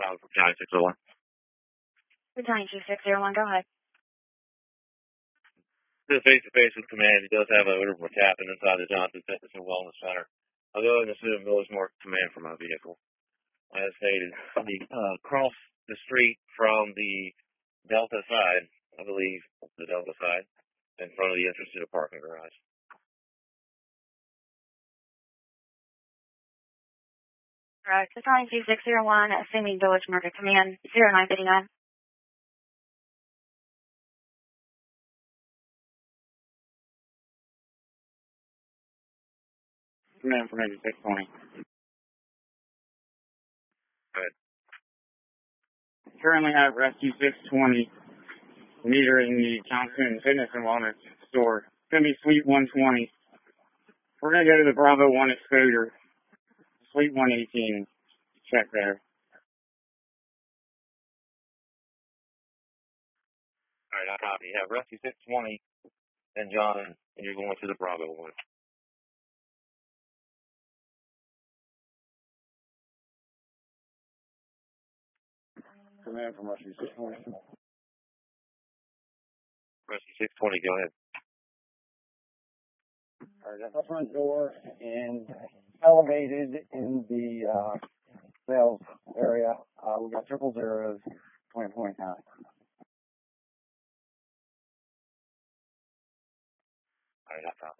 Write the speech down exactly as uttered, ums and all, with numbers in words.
Um, County six oh one. County two six zero one, go ahead. This is face-to-face with command. He does have a little more tapping inside the Johnson Fitness and Wellness Center. I'll go ahead and assume there was more command from my vehicle. As stated, the, uh, across the street from the Delta side, I believe, the Delta side, in front of the entrance to the parking garage. Correct. County two six zero one, assuming Village Market Command zero nine eight nine. Command for ninety-six twenty. Go ahead. Currently have Rescue six twenty meter in the Johnson Fitness and Wellness store. It's going to be Suite one twenty. We're going to go to the Bravo one exposure. Suite one eighteen. Check there. All right, I copy. You have Rescue six twenty and John, and you're going to the Bravo one. Command from Rescue six twenty. Rescue six twenty, go ahead. All right, that's the front door and elevated in the uh, sales area. Uh, we got triple zeros, twenty point nine. All right, I copy.